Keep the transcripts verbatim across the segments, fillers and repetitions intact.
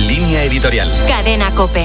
Línea editorial. Cadena COPE.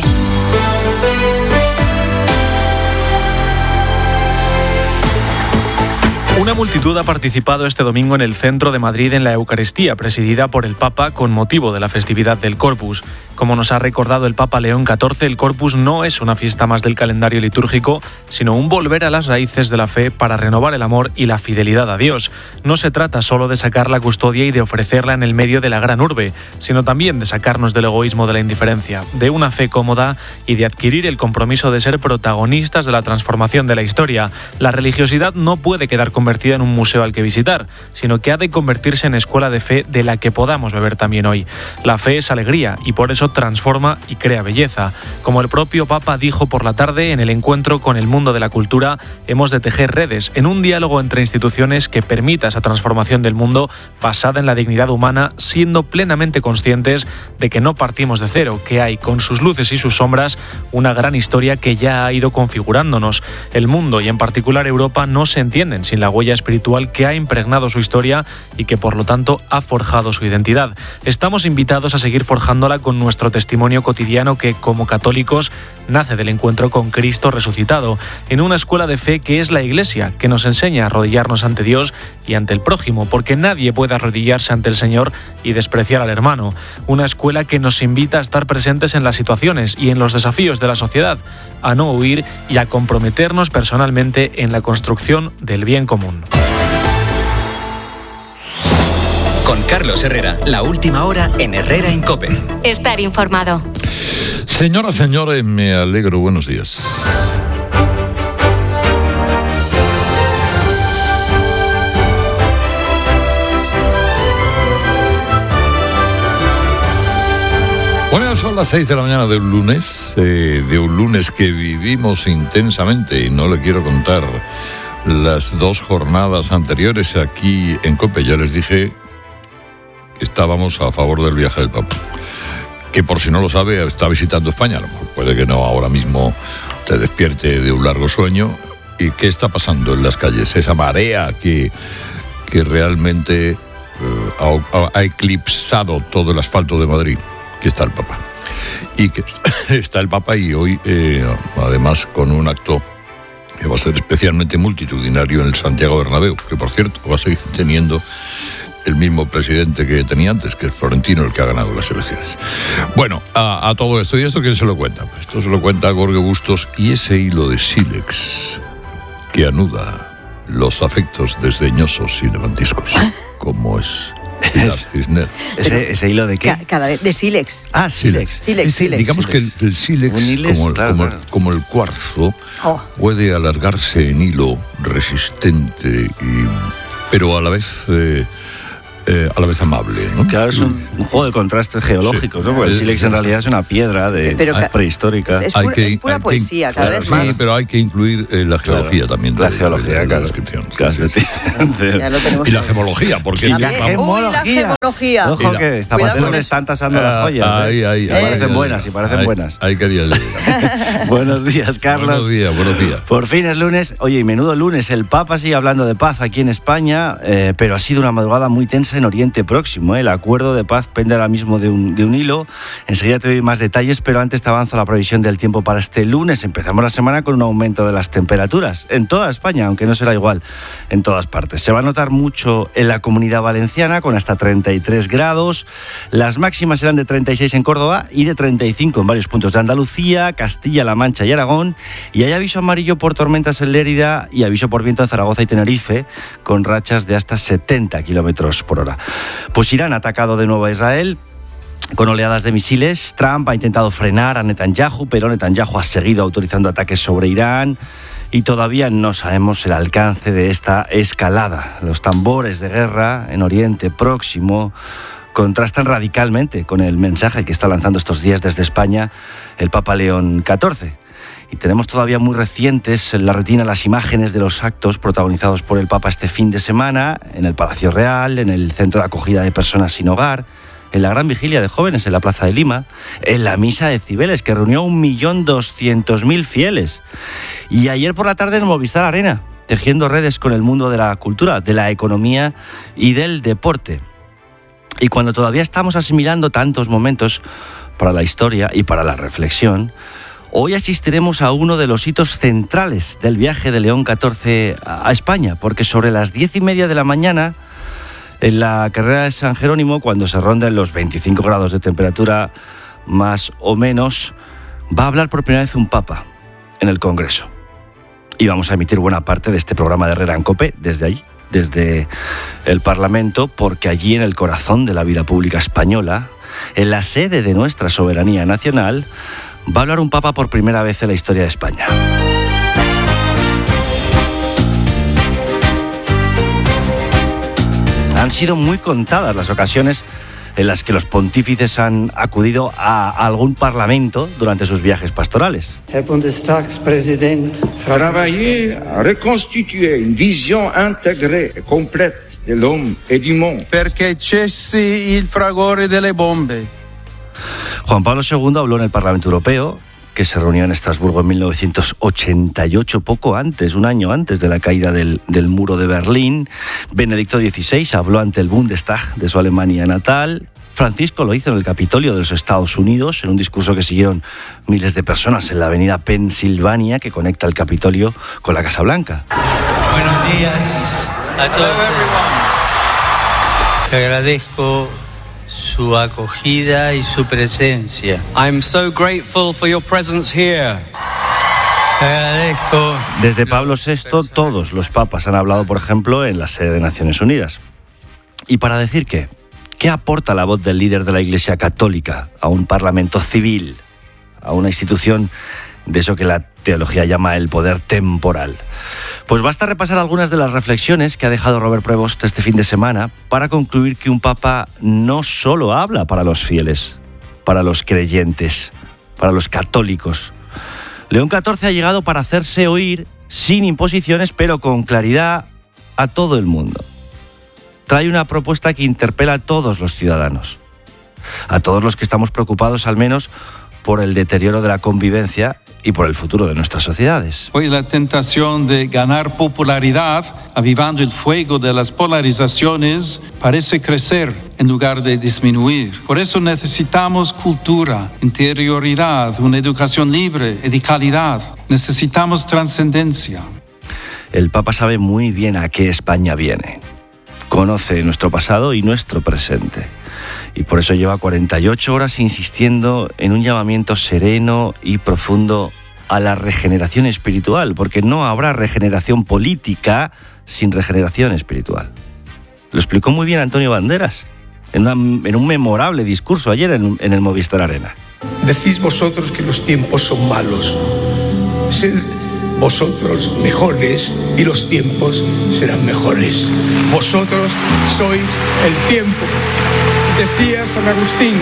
Una multitud ha participado este domingo en el centro de Madrid en la Eucaristía, presidida por el Papa con motivo de la festividad del Corpus. Como nos ha recordado el Papa León catorce, el Corpus no es una fiesta más del calendario litúrgico, sino un volver a las raíces de la fe para renovar el amor y la fidelidad a Dios. No se trata solo de sacar la custodia y de ofrecerla en el medio de la gran urbe, sino también de sacarnos del egoísmo de la indiferencia, de una fe cómoda y de adquirir el compromiso de ser protagonistas de la transformación de la historia. La religiosidad no puede quedar convertida en un museo al que visitar, sino que ha de convertirse en escuela de fe de la que podamos beber también hoy. La fe es alegría y por eso transforma y crea belleza. Como el propio Papa dijo por la tarde en el encuentro con el mundo de la cultura, hemos de tejer redes en un diálogo entre instituciones que permita esa transformación del mundo basada en la dignidad humana, siendo plenamente conscientes de que no partimos de cero, que hay, con sus luces y sus sombras, una gran historia que ya ha ido configurándonos. El mundo y en particular Europa no se entienden sin la huella espiritual que ha impregnado su historia y que por lo tanto ha forjado su identidad. Estamos invitados a seguir forjándola con nuestro testimonio cotidiano que, como católicos, nace del encuentro con Cristo resucitado, en una escuela de fe que es la Iglesia, que nos enseña a arrodillarnos ante Dios y ante el prójimo, porque nadie puede arrodillarse ante el Señor y despreciar al hermano. Una escuela que nos invita a estar presentes en las situaciones y en los desafíos de la sociedad, a no huir y a comprometernos personalmente en la construcción del bien común. Con Carlos Herrera, la última hora en Herrera en COPE. Estar informado. Señoras, señores, me alegro. Buenos días. Bueno, son las seis de la mañana de un lunes, eh, de un lunes que vivimos intensamente y no le quiero contar las dos jornadas anteriores aquí en COPE. Ya les dije que estábamos a favor del viaje del Papa, que por si no lo sabe está visitando España. A lo mejor puede que no ahora mismo te despierte de un largo sueño. ¿Y qué está pasando en las calles? Esa marea que, que realmente eh, ha, ha eclipsado todo el asfalto de Madrid. Que está el Papa. Y que está el Papa y hoy, eh, además, con un acto que va a ser especialmente multitudinario en el Santiago Bernabéu, que por cierto va a seguir teniendo el mismo presidente que tenía antes, que es Florentino, el que ha ganado las elecciones. Bueno, a, a todo esto, ¿y esto quién se lo cuenta? Pues esto se lo cuenta Jorge Bustos y ese hilo de sílex que anuda los afectos desdeñosos y levantiscos, como es Pilar Cisneros. ¿Ese, ¿Ese hilo de qué? Ca- cada vez, de sílex. Ah, sílex. Sílex, Ese, sílex. digamos sílex. que el, el sílex, Uniles, como, el- claro, como, el- claro. como el cuarzo, Oh. puede alargarse en hilo resistente, y, pero a la vez eh, eh, a la vez amable, ¿no? Claro, es un, un juego de contrastes geológicos, Sí. ¿no? Porque el Eh, sílex en realidad es una piedra de Pero ca- prehistórica. Es, Hay pura, que- es pura hay que- poesía, cada claro, vez Sí, más. pero hay que incluir eh, la geología Claro. también. La de- geología, de la claro. descripción. Sí, Claro, sí, sí. Ya lo tenemos Y la todo. gemología, porque Y es la También. que- Uy, la gemología. gemología. Ojo Mira, que Cuidado Zapatero con le eso. están tasando Ah, las joyas. ahí, ¿eh? ahí, Y ahí, parecen ahí, buenas, y parecen ahí, buenas. Ahí quería llegar. Buenos días, Carlos. Buenos días, buenos días. Por fin es lunes. Oye, y menudo lunes. El Papa sigue hablando de paz aquí en España, eh, pero ha sido una madrugada muy tensa en Oriente Próximo. ¿eh? El acuerdo de paz pende ahora mismo de un, de un hilo. Enseguida te doy más detalles, pero antes te avanzo la previsión del tiempo para este lunes. Empezamos la semana con un aumento de las temperaturas en toda España, aunque no será igual en todas partes. Se va a notar mucho en la Comunidad Valenciana, con hasta treinta y tres grados. Las máximas serán de treinta y seis en Córdoba y de treinta y cinco en varios puntos de Andalucía, Castilla-La Mancha y Aragón. Y hay aviso amarillo por tormentas en Lérida y aviso por viento en Zaragoza y Tenerife, con rachas de hasta setenta kilómetros por hora. Pues Irán ha atacado de nuevo a Israel con oleadas de misiles. Trump ha intentado frenar a Netanyahu, pero Netanyahu ha seguido autorizando ataques sobre Irán y todavía no sabemos el alcance de esta escalada. Los tambores de guerra en Oriente Próximo contrastan radicalmente con el mensaje que está lanzando estos días desde España el Papa León catorce. Y tenemos todavía muy recientes en la retina las imágenes de los actos protagonizados por el Papa este fin de semana en el Palacio Real, en el Centro de Acogida de Personas Sin Hogar, en la gran vigilia de jóvenes en la Plaza de Lima, en la misa de Cibeles, que reunió a un millón doscientos mil fieles. Y ayer por la tarde en Movistar Arena, tejiendo redes con el mundo de la cultura, de la economía y del deporte. Y cuando todavía estamos asimilando tantos momentos, para la historia y para la reflexión, hoy asistiremos a uno de los hitos centrales del viaje de León catorce a España, porque sobre las diez y media de la mañana, en la carrera de San Jerónimo, cuando se ronden los veinticinco grados de temperatura más o menos, va a hablar por primera vez un papa en el Congreso. Y vamos a emitir buena parte de este programa de Herrera en COPE desde allí, desde el Parlamento, porque allí, en el corazón de la vida pública española, en la sede de nuestra soberanía nacional, va a hablar un papa por primera vez en la historia de España. Han sido muy contadas las ocasiones en las que los pontífices han acudido a algún parlamento durante sus viajes pastorales. Herr Bundestagspräsident, Travailler à reconstituer une vision intégrée et complète de l'homme et du monde. Perché cessi il fragore delle bombe. Juan Pablo segundo habló en el Parlamento Europeo, que se reunió en Estrasburgo en mil novecientos ochenta y ocho, poco antes, un año antes de la caída del, del muro de Berlín. Benedicto dieciséis habló ante el Bundestag de su Alemania natal. Francisco lo hizo en el Capitolio de los Estados Unidos, en un discurso que siguieron miles de personas en la avenida Pensilvania, que conecta el Capitolio con la Casa Blanca. Buenos días a todos. Te agradezco su acogida y su presencia. I'm so grateful for your presence here. Te agradezco. Desde Pablo sexto, todos los papas han hablado, por ejemplo, en la sede de Naciones Unidas. Y para decir qué, ¿qué aporta la voz del líder de la Iglesia Católica a un parlamento civil, a una institución de eso que la teología llama el poder temporal? Pues basta repasar algunas de las reflexiones que ha dejado Robert Prevost este fin de semana para concluir que un papa no solo habla para los fieles, para los creyentes, para los católicos. León catorce ha llegado para hacerse oír sin imposiciones, pero con claridad a todo el mundo. Trae una propuesta que interpela a todos los ciudadanos, a todos los que estamos preocupados al menos por el deterioro de la convivencia y por el futuro de nuestras sociedades. Hoy la tentación de ganar popularidad, avivando el fuego de las polarizaciones, parece crecer en lugar de disminuir. Por eso necesitamos cultura, interioridad, una educación libre y de calidad. Necesitamos trascendencia. El Papa sabe muy bien a qué España viene. Conoce nuestro pasado y nuestro presente. Y por eso lleva cuarenta y ocho horas insistiendo en un llamamiento sereno y profundo a la regeneración espiritual, porque no habrá regeneración política sin regeneración espiritual. Lo explicó muy bien Antonio Banderas en, una, en un memorable discurso ayer en, en el Movistar Arena. Decís vosotros que los tiempos son malos. Sed vosotros mejores y los tiempos serán mejores. Vosotros sois el tiempo. Decía San Agustín.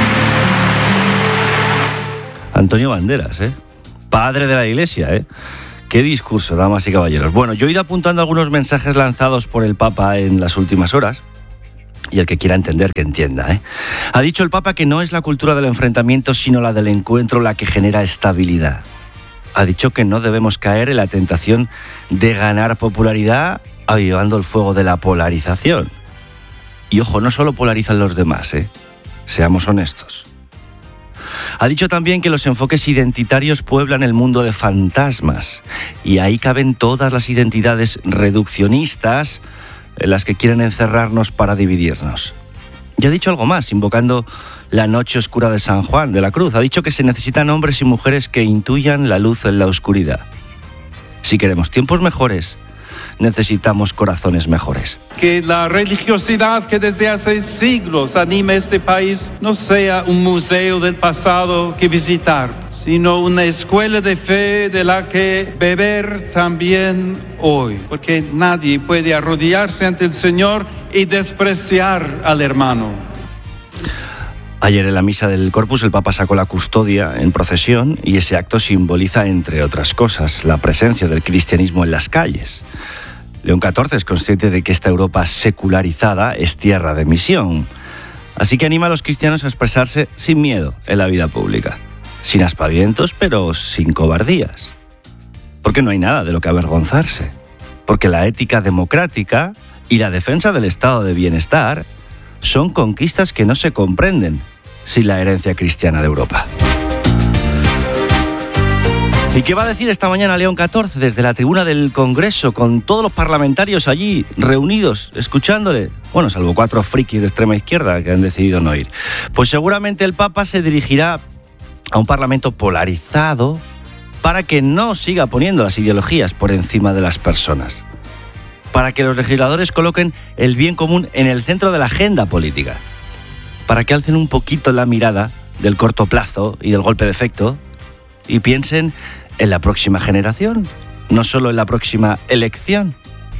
Antonio Banderas, ¿eh? Padre de la Iglesia, ¿eh? Qué discurso, damas y caballeros. Bueno, yo he ido apuntando algunos mensajes lanzados por el Papa en las últimas horas, y el que quiera entender, que entienda, ¿eh? Ha dicho el Papa que no es la cultura del enfrentamiento, sino la del encuentro la que genera estabilidad. Ha dicho que no debemos caer en la tentación de ganar popularidad avivando el fuego de la polarización. Y ojo, no solo polarizan los demás, ¿eh? Seamos honestos. Ha dicho también que los enfoques identitarios pueblan el mundo de fantasmas, y ahí caben todas las identidades reduccionistas en las que quieren encerrarnos para dividirnos. Y ha dicho algo más, invocando la noche oscura de San Juan de la Cruz. Ha dicho que se necesitan hombres y mujeres que intuyan la luz en la oscuridad. Si queremos tiempos mejores, necesitamos corazones mejores. Que la religiosidad que desde hace siglos anima este país no sea un museo del pasado que visitar, sino una escuela de fe de la que beber también hoy. Porque nadie puede arrodillarse ante el Señor y despreciar al hermano. Ayer en la misa del Corpus el Papa sacó la custodia en procesión y ese acto simboliza, entre otras cosas, la presencia del cristianismo en las calles. León catorce es consciente de que esta Europa secularizada es tierra de misión. Así que anima a los cristianos a expresarse sin miedo en la vida pública. Sin aspavientos, pero sin cobardías. Porque no hay nada de lo que avergonzarse. Porque la ética democrática y la defensa del estado de bienestar son conquistas que no se comprenden sin la herencia cristiana de Europa. ¿Y qué va a decir esta mañana León catorce desde la tribuna del Congreso, con todos los parlamentarios allí reunidos, escuchándole? Bueno, salvo cuatro frikis de extrema izquierda que han decidido no ir. Pues seguramente el Papa se dirigirá a un parlamento polarizado para que no siga poniendo las ideologías por encima de las personas, para que los legisladores coloquen el bien común en el centro de la agenda política, para que alcen un poquito la mirada del corto plazo y del golpe de efecto y piensen en la próxima generación, no solo en la próxima elección.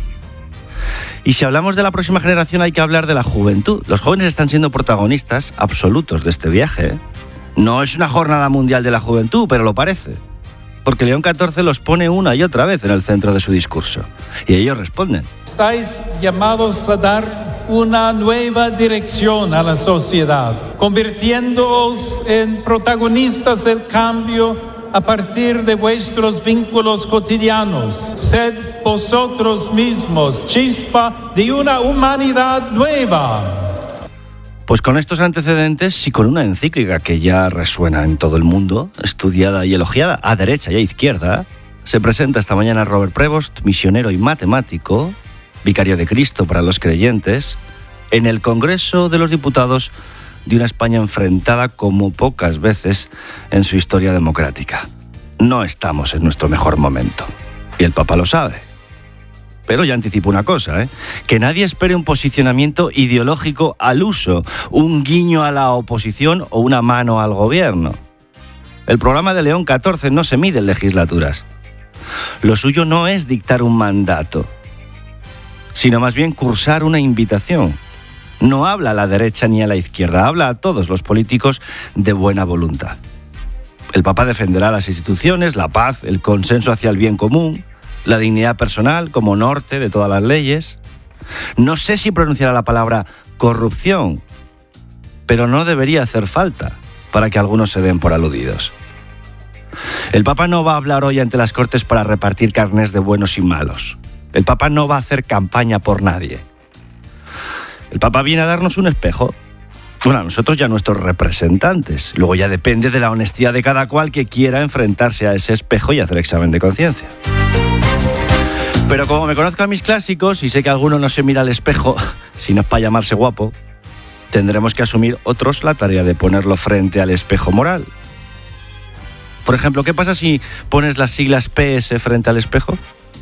Y si hablamos de la próxima generación hay que hablar de la juventud. Los jóvenes están siendo protagonistas absolutos de este viaje, ¿eh? No es una jornada mundial de la juventud, pero lo parece, porque León catorce los pone una y otra vez en el centro de su discurso. Y ellos responden. Estáis llamados a dar una nueva dirección a la sociedad, convirtiéndoos en protagonistas del cambio a partir de vuestros vínculos cotidianos. Sed vosotros mismos chispa de una humanidad nueva. Pues con estos antecedentes y con una encíclica que ya resuena en todo el mundo, estudiada y elogiada a derecha y a izquierda, se presenta esta mañana Robert Prevost, misionero y matemático, vicario de Cristo para los creyentes, en el Congreso de los Diputados de una España enfrentada como pocas veces en su historia democrática. No estamos en nuestro mejor momento, y el Papa lo sabe. Pero ya anticipo una cosa, ¿eh? Que nadie espere un posicionamiento ideológico al uso, un guiño a la oposición o una mano al gobierno. El programa de León catorce no se mide en legislaturas. Lo suyo no es dictar un mandato, sino más bien cursar una invitación. No habla a la derecha ni a la izquierda, habla a todos los políticos de buena voluntad. El Papa defenderá las instituciones, la paz, el consenso hacia el bien común, la dignidad personal como norte de todas las leyes. No sé si pronunciará la palabra corrupción, pero no debería hacer falta para que algunos se den por aludidos. El Papa no va a hablar hoy ante las Cortes para repartir carnés de buenos y malos. El Papa no va a hacer campaña por nadie. El Papa viene a darnos un espejo. Bueno, a nosotros ya nuestros representantes. Luego ya depende de la honestidad de cada cual que quiera enfrentarse a ese espejo y hacer examen de conciencia. Pero como me conozco a mis clásicos y sé que alguno no se mira al espejo, si no es para llamarse guapo, tendremos que asumir otros la tarea de ponerlo frente al espejo moral. Por ejemplo, ¿qué pasa si pones las siglas P S frente al espejo?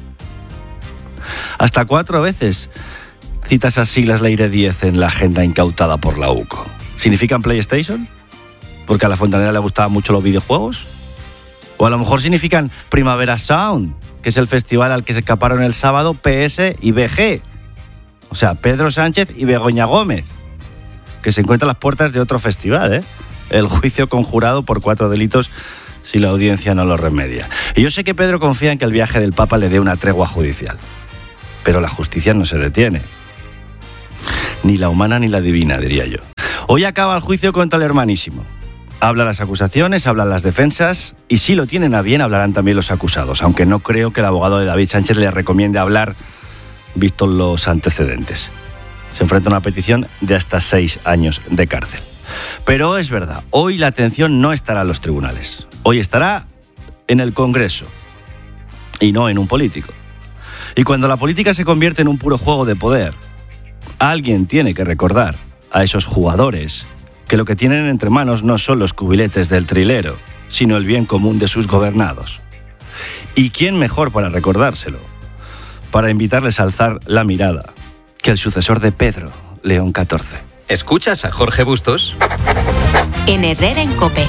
Hasta cuatro veces cita esas siglas Leire diez en la agenda incautada por la U C O. ¿Significan PlayStation? ¿Porque a la Fontanera le gustaban mucho los videojuegos? O a lo mejor significan Primavera Sound, que es el festival al que se escaparon el sábado P S y B G. O sea, Pedro Sánchez y Begoña Gómez, que se encuentran a las puertas de otro festival, ¿eh? El juicio conjurado por cuatro delitos si la audiencia no lo remedia. Y yo sé que Pedro confía en que el viaje del Papa le dé una tregua judicial. Pero la justicia no se detiene. Ni la humana ni la divina, diría yo. Hoy acaba el juicio contra el hermanísimo. Hablan las acusaciones, hablan las defensas, y si lo tienen a bien hablarán también los acusados, aunque no creo que el abogado de David Sánchez le recomiende hablar, vistos los antecedentes. Se enfrenta a una petición de hasta seis años de cárcel. Pero es verdad, hoy la atención no estará en los tribunales. Hoy estará en el Congreso, y no en un político. Y cuando la política se convierte en un puro juego de poder, alguien tiene que recordar a esos jugadores que lo que tienen entre manos no son los cubiletes del trilero, sino el bien común de sus gobernados. ¿Y quién mejor para recordárselo? Para invitarles a alzar la mirada que el sucesor de Pedro, León catorce. ¿Escuchas a Jorge Bustos? En Herrera en COPE.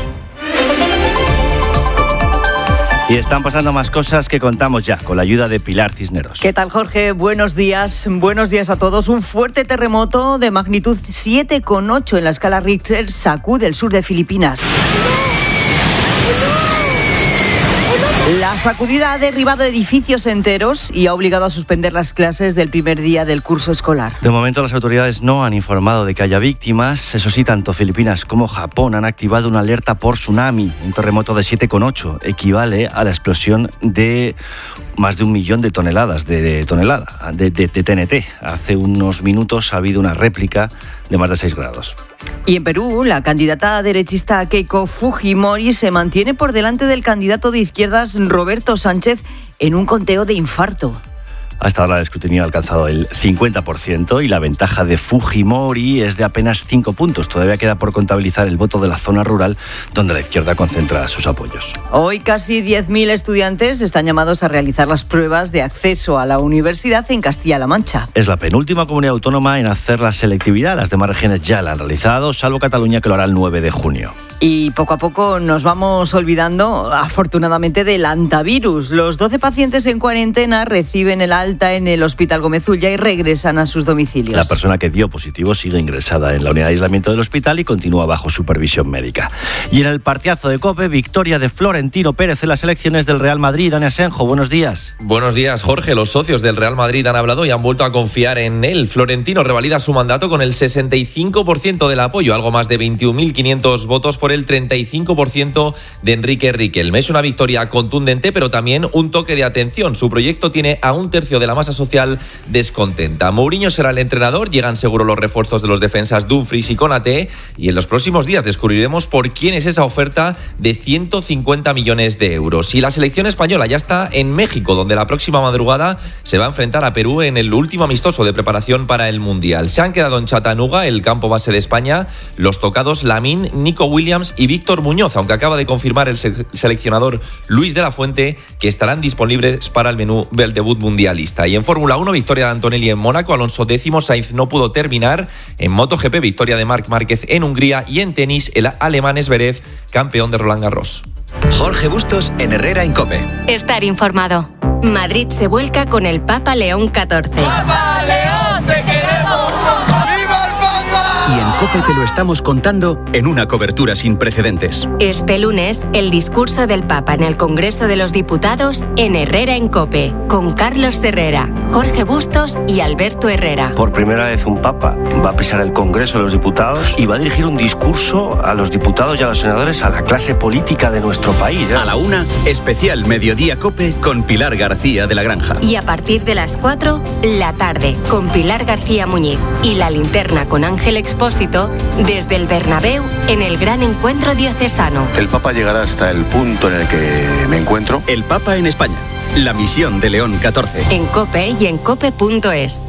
Y están pasando más cosas que contamos ya, con la ayuda de Pilar Cisneros. ¿Qué tal, Jorge? Buenos días. Buenos días a todos. Un fuerte terremoto de magnitud siete coma ocho en la escala Richter sacude el sur de Filipinas. La sacudida ha derribado edificios enteros y ha obligado a suspender las clases del primer día del curso escolar. De momento las autoridades no han informado de que haya víctimas. Eso sí, tanto Filipinas como Japón han activado una alerta por tsunami. Un terremoto de siete coma ocho equivale a la explosión de más de un millón de toneladas de, de tonelada de, de, de T N T. Hace unos minutos ha habido una réplica de más de seis grados. Y en Perú, la candidata derechista Keiko Fujimori se mantiene por delante del candidato de izquierdas Roberto Sánchez en un conteo de infarto. Hasta ahora el escrutinio ha alcanzado el cincuenta por ciento y la ventaja de Fujimori es de apenas cinco puntos. Todavía queda por contabilizar el voto de la zona rural, donde la izquierda concentra sus apoyos. Hoy casi diez mil estudiantes están llamados a realizar las pruebas de acceso a la universidad en Castilla-La Mancha. Es la penúltima comunidad autónoma en hacer la selectividad. Las demás regiones ya la han realizado, salvo Cataluña, que lo hará el nueve de junio. Y poco a poco nos vamos olvidando, afortunadamente, del antivirus. Los doce pacientes en cuarentena reciben el alta en el Hospital Gómez Ulla y regresan a sus domicilios. La persona que dio positivo sigue ingresada en la unidad de aislamiento del hospital y continúa bajo supervisión médica. Y en el partidazo de COPE, victoria de Florentino Pérez en las elecciones del Real Madrid. Dani Asenjo, buenos días. Buenos días, Jorge. Los socios del Real Madrid han hablado y han vuelto a confiar en él. Florentino revalida su mandato con el sesenta y cinco por ciento del apoyo, algo más de veintiún mil quinientos votos por el treinta y cinco por ciento de Enrique Riquelme. Es una victoria contundente, pero también un toque de atención. Su proyecto tiene a un tercio de la masa social descontenta. Mourinho será el entrenador, llegan seguro los refuerzos de los defensas Dumfries y Konaté, y en los próximos días descubriremos por quién es esa oferta de ciento cincuenta millones de euros. Y la selección española ya está en México, donde la próxima madrugada se va a enfrentar a Perú en el último amistoso de preparación para el Mundial. Se han quedado en Chattanooga, el campo base de España, los tocados Lamine, Nico Williams y Víctor Muñoz, aunque acaba de confirmar el seleccionador Luis de la Fuente que estarán disponibles para el menú del debut mundialista. Y en Fórmula uno, victoria de Antonelli en Mónaco, Alonso décimo, Sainz no pudo terminar. En MotoGP, victoria de Marc Márquez en Hungría, y en tenis, el alemán Zverev, campeón de Roland Garros. Jorge Bustos en Herrera en COPE. Estar informado. Madrid se vuelca con el Papa León catorce. ¡Papa León, te queremos! ¡Viva el Papa! Y en COPE te lo estamos contando en una cobertura sin precedentes. Este lunes, el discurso del Papa en el Congreso de los Diputados en Herrera en COPE, con Carlos Herrera, Jorge Bustos y Alberto Herrera. Por primera vez un Papa va a pisar el Congreso de los Diputados y va a dirigir un discurso a los diputados y a los senadores, a la clase política de nuestro país. ¿eh? A la una, especial Mediodía COPE con Pilar García de la Granja. Y a partir de las cuatro, la tarde, con Pilar García Muñiz y La Linterna con Ángel Expósito, desde el Bernabéu en el gran encuentro diocesano. El Papa llegará hasta el punto en el que me encuentro. El Papa en España. La misión de León catorce. En COPE y en cope punto es.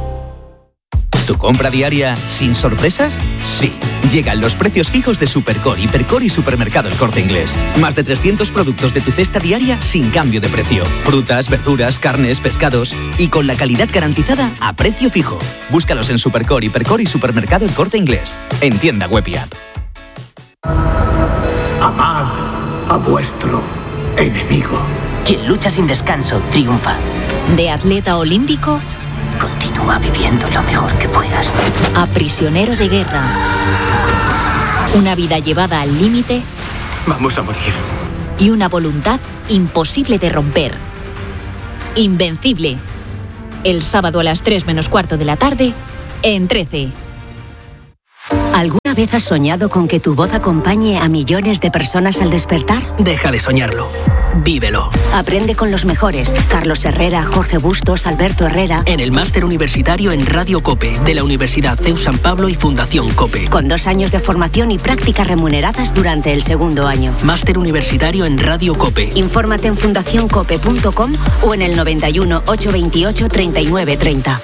¿Tu compra diaria sin sorpresas? Sí. Llegan los precios fijos de Supercore, Hipercore y Supermercado El Corte Inglés. Más de trescientos productos de tu cesta diaria sin cambio de precio. Frutas, verduras, carnes, pescados y con la calidad garantizada a precio fijo. Búscalos en Supercore, Hipercore y Supermercado El Corte Inglés. En tienda web y app. Amad a vuestro enemigo. Quien lucha sin descanso triunfa. De atleta olímpico, continúa viviendo lo mejor que puedas. A prisionero de guerra. Una vida llevada al límite. Vamos a morir. Y una voluntad imposible de romper. Invencible. El sábado a las tres menos cuarto de la tarde, en trece. ¿Alguna vez has soñado con que tu voz acompañe a millones de personas al despertar? Deja de soñarlo. Vívelo. Aprende con los mejores. Carlos Herrera, Jorge Bustos, Alberto Herrera. En el máster universitario en Radio COPE de la Universidad C E U San Pablo y Fundación COPE. Con dos años de formación y prácticas remuneradas durante el segundo año. Máster universitario en Radio COPE. Infórmate en fundación cope punto com o en el noventa y uno, ochocientos veintiocho, treinta y nueve treinta.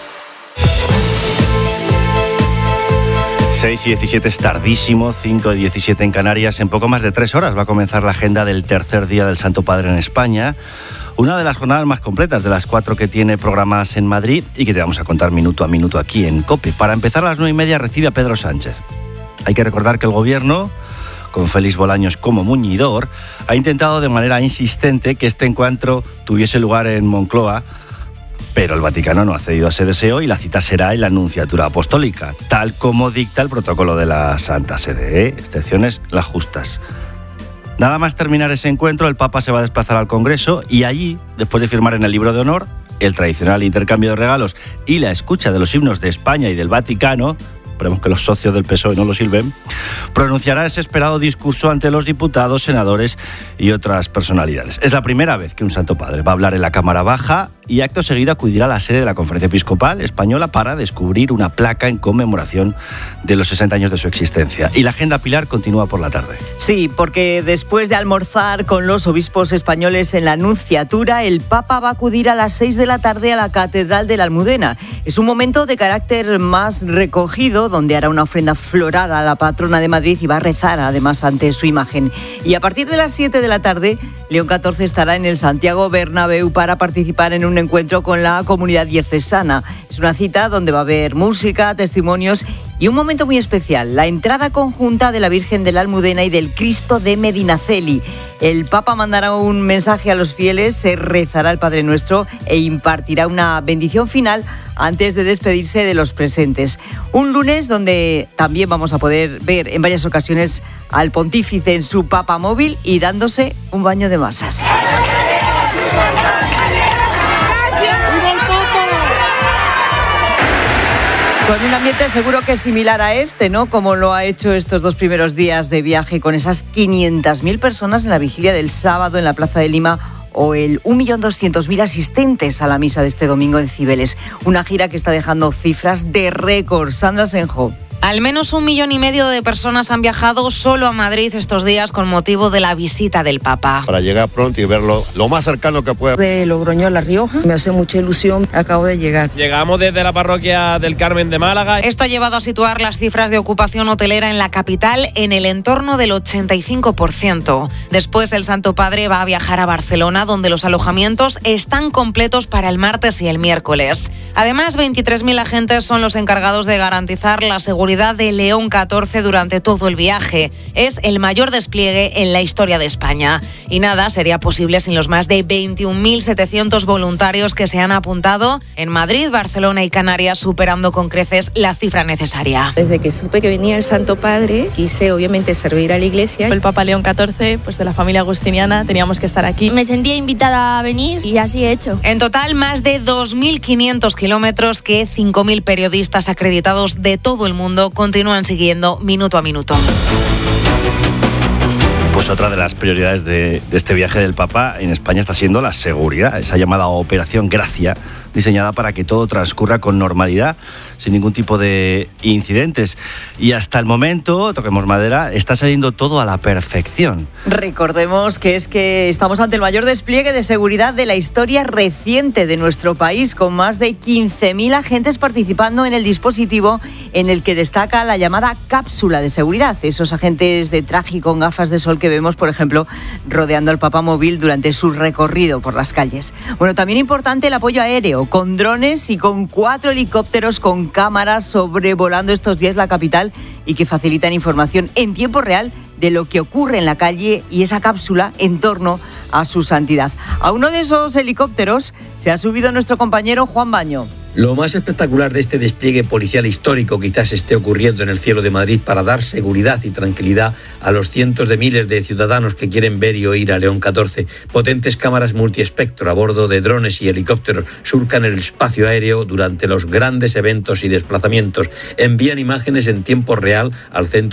seis y diecisiete es tardísimo, cinco y diecisiete en Canarias. En poco más de tres horas va a comenzar la agenda del tercer día del Santo Padre en España. Una de las jornadas más completas de las cuatro que tiene programadas en Madrid y que te vamos a contar minuto a minuto aquí en COPE. Para empezar, a las nueve y media recibe a Pedro Sánchez. Hay que recordar que el gobierno, con Félix Bolaños como muñidor, ha intentado de manera insistente que este encuentro tuviese lugar en Moncloa, pero el Vaticano no ha cedido a ese deseo y la cita será en la Nunciatura Apostólica, tal como dicta el protocolo de la Santa Sede, ¿eh? Excepciones las justas. Nada más terminar ese encuentro, el Papa se va a desplazar al Congreso y allí, después de firmar en el libro de honor el tradicional intercambio de regalos y la escucha de los himnos de España y del Vaticano, esperemos que los socios del P S O E no lo silben, pronunciará ese esperado discurso ante los diputados, senadores y otras personalidades. Es la primera vez que un Santo Padre va a hablar en la Cámara Baja y acto seguido acudirá a la sede de la Conferencia Episcopal Española para descubrir una placa en conmemoración de los sesenta años de su existencia. Y la agenda Pilar continúa por la tarde. Sí, porque después de almorzar con los obispos españoles en la Nunciatura, el Papa va a acudir a las seis de la tarde a la Catedral de la Almudena. Es un momento de carácter más recogido, donde hará una ofrenda floral a la patrona de Madrid y va a rezar además ante su imagen. Y a partir de las siete de la tarde, León catorce estará en el Santiago Bernabéu para participar en un encuentro con la comunidad diocesana. Es una cita donde va a haber música, testimonios y un momento muy especial, la entrada conjunta de la Virgen de la Almudena y del Cristo de Medinaceli. El Papa mandará un mensaje a los fieles, se rezará el Padre Nuestro e impartirá una bendición final antes de despedirse de los presentes. Un lunes donde también vamos a poder ver en varias ocasiones al pontífice en su papamóvil y dándose un baño de masas. Con un ambiente seguro que es similar a este, ¿no? Como lo ha hecho estos dos primeros días de viaje con esas quinientas mil personas en la vigilia del sábado en la Plaza de Lima o el un millón doscientos mil asistentes a la misa de este domingo en Cibeles. Una gira que está dejando cifras de récord. Sandra Senjo. Al menos un millón y medio de personas han viajado solo a Madrid estos días con motivo de la visita del Papa. Para llegar pronto y verlo lo más cercano que pueda. De Logroño a La Rioja, me hace mucha ilusión, acabo de llegar. Llegamos desde la parroquia del Carmen de Málaga. Esto ha llevado a situar las cifras de ocupación hotelera en la capital en el entorno del ochenta y cinco por ciento. Después el Santo Padre va a viajar a Barcelona, donde los alojamientos están completos para el martes y el miércoles. Además, veintitrés mil agentes son los encargados de garantizar la seguridad de León catorce durante todo el viaje. Es el mayor despliegue en la historia de España. Y nada sería posible sin los más de veintiún mil setecientos voluntarios que se han apuntado en Madrid, Barcelona y Canarias, superando con creces la cifra necesaria. Desde que supe que venía el Santo Padre, quise obviamente servir a la Iglesia. El Papa León catorce, pues de la familia agustiniana, teníamos que estar aquí. Me sentía invitada a venir y así he hecho. En total, más de dos mil quinientos kilómetros que cinco mil periodistas acreditados de todo el mundo continúan siguiendo minuto a minuto. Pues otra de las prioridades de, de este viaje del Papa en España está siendo la seguridad, esa llamada Operación Gracia, diseñada para que todo transcurra con normalidad, sin ningún tipo de incidentes. Y hasta el momento, toquemos madera, está saliendo todo a la perfección. Recordemos que es que estamos ante el mayor despliegue de seguridad de la historia reciente de nuestro país, con más de quince mil agentes participando en el dispositivo en el que destaca la llamada cápsula de seguridad. Esos agentes de traje y con gafas de sol que vemos, por ejemplo, rodeando al papamóvil durante su recorrido por las calles. Bueno, también importante el apoyo aéreo, con drones y con cuatro helicópteros con cámaras sobrevolando estos días la capital y que facilitan información en tiempo real de lo que ocurre en la calle y esa cápsula en torno a su santidad. A uno de esos helicópteros se ha subido nuestro compañero Juan Baño. Lo más espectacular de este despliegue policial histórico quizás esté ocurriendo en el cielo de Madrid para dar seguridad y tranquilidad a los cientos de miles de ciudadanos que quieren ver y oír a León catorce. Potentes cámaras multiespectro a bordo de drones y helicópteros surcan el espacio aéreo durante los grandes eventos y desplazamientos. Envían imágenes en tiempo real al centro